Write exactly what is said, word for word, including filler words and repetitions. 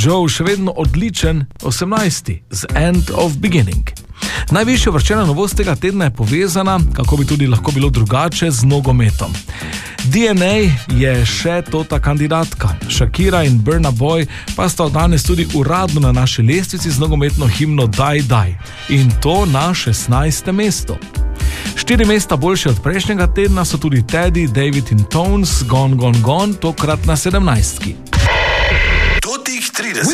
Joe še vedno odličen, osemnajsti z End of Beginning. Najvišja uvrščena novost tega tedna je povezana, kako bi tudi lahko bilo drugače, z nogometom. D N A je še tota kandidatka. Shakira in Burna Boy pa sta danes tudi uradno na naši lestvici z nogometno himno Die Die. In to na šestnajstem mestu. Štiri mesta boljše od prejšnjega tedna so tudi Teddy, David in Tones, Gone Gone Gone, tokrat na sedemnajstki. Totih trideset.